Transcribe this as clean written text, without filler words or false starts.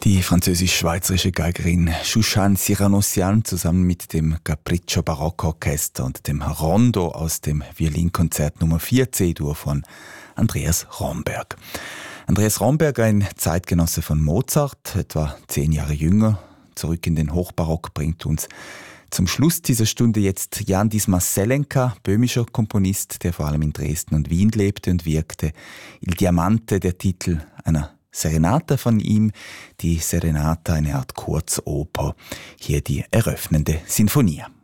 Die französisch-schweizerische Geigerin Shushan Siranossian zusammen mit dem Capriccio Barockorchester und dem Rondo aus dem Violinkonzert Nummer 4 C-Dur von Andreas Romberg. Andreas Romberg, ein Zeitgenosse von Mozart, etwa 10 Jahre jünger, zurück in den Hochbarock, bringt uns zum Schluss dieser Stunde jetzt Jan Dismas Selenka, böhmischer Komponist, der vor allem in Dresden und Wien lebte und wirkte. Il Diamante, der Titel einer Serenata von ihm, die Serenata, eine Art Kurzoper, hier die eröffnende Sinfonie.